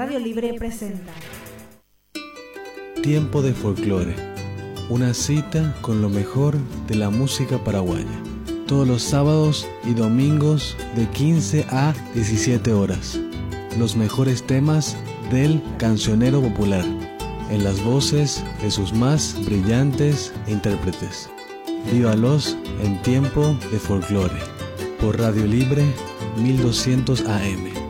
Radio Libre presenta Tiempo de Folclore, una cita con lo mejor de la música paraguaya. Todos los sábados y domingos de 15 a 17 horas. Los mejores temas del cancionero popular, en las voces de sus más brillantes intérpretes. Vívalos en Tiempo de Folclore, por Radio Libre 1200 AM.